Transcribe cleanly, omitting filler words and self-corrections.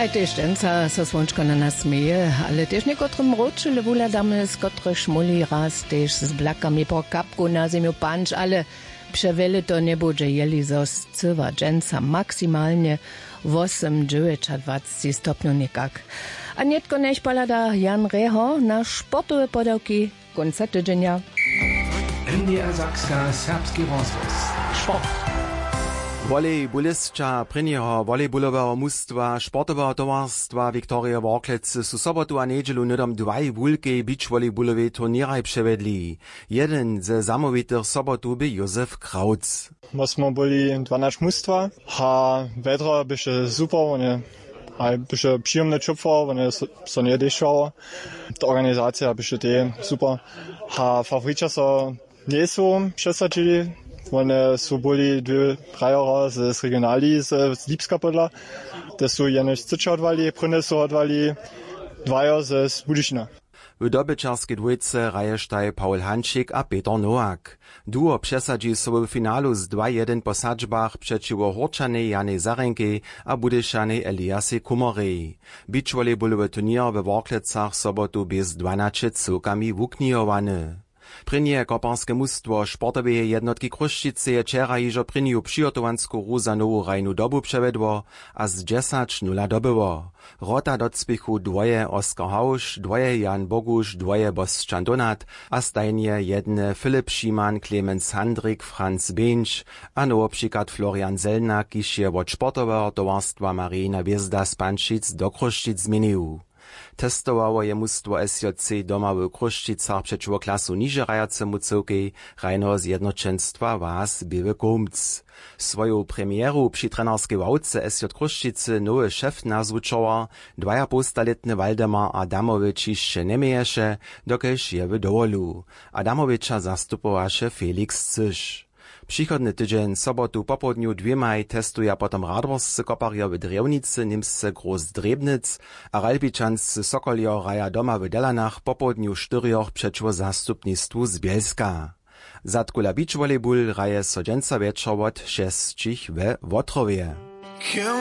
Aj też dżęca so słonczko na nas smieje, ale też niekotrym roczyle wuladamy, z kotrych szmuli raz też z blakami po kapku na ziemiu pancz, ale przewele to nie będzie jeli zos cywa dżęca maksymalnie 8-20 stopniów nikak. A nietko než palada Jan Reho na sportowe podałki końca tydzienia. NDR Sakska, serbski rozhlas. Sport. Volejbolistka prynjeho volejbolového mužstva sportového tovarstva Viktoria Vorklec su sobotu a nedželu nedom dvaj wulkej beachvolejbolové turníraj převedli. Jeden ze zamovitých sobotu by Josef Krautz. My jsme byli 12 mužstva a vedro byše super, a byše příjemné čupfor, one so nie dešalo. Ta organizacja byše te super. A favoriča so nie sú přesadili. One sú boli dve trajora z regionáli, z Lipska podľa. Te sú jenož Cyča odvali, prune sú odvali dvajo z Budyšina. W dobyczarskiej dwójce rajesztaj Paul Hančík a Peter Nowak. Duo przesadzi sobie w finalu z 2-1 po sadźbach przeciwko Horčanej Janej Zarenkej a Budyšanej Eliasej Kumorej. Beachvolejbolowy turnier we Worklecach sobotu bez 12 cukami wuknijowany. Prynje koparskie mustwo sportowej jednotki Kruščice je wczera iżo prynju przygotowansku ru za nowu rajnu dobu przevedło, a z 10-0 dobyło. Rota do cpichu dwoje Oskar Hausch, dwoje Jan Bogusz, dwoje Bosčan Donat, a stajnie jedne Filip Šiman, Clemens Handrik, Franz Benč, a nowo przykład Florian Zelnak, kiž je od sportowego towarstwa Marijina Hviezda z Pančic do Kruščic zmienił. Testowało je mustwo SJC doma w Kruščicach przeciwko klasu niže rajacemu cyrkej rajného zjednoczenstwa Was Biły Kumc. Swoją premieru przy trenerskiej wałce SJ Kruščice nowy szef nazwučowa, 2,5-letny Waldemar Adamowicz jeszcze nie mieješe, dokež je w dowolu. Adamowicza zastupowaše Felix Cyš. Przychodny tydzień sobotu po południu 2 testuje potom radworscy koparjo w Drewnicy, Nimsce Groß Drebnitz, a Ralbičanscy Sokoljo raja doma w Delanach po południu 4 przeciwko zastupnictwu z Bielska. Zatkula beachvolejbol raje so dżęca wieczor od 6 we Wotrowie.